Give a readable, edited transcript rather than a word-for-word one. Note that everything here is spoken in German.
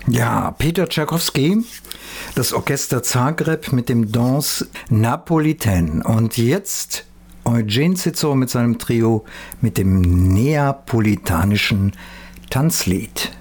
Ja, Peter Tschaikowski, das Orchester Zagreb mit dem Danse Napolitaine. Und jetzt Eugen Cicero mit seinem Trio mit dem neapolitanischen Tanzlied.